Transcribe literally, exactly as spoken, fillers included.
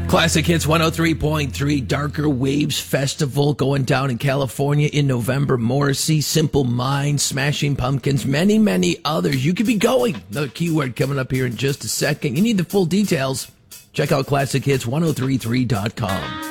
Classic Hits one oh three point three, Darker Waves Festival going down in California in November. Morrissey, Simple Minds, Smashing Pumpkins, many, many others. You could be going. The keyword coming up here in just a second. You need the full details. Check out classic hits ten thirty-three dot com.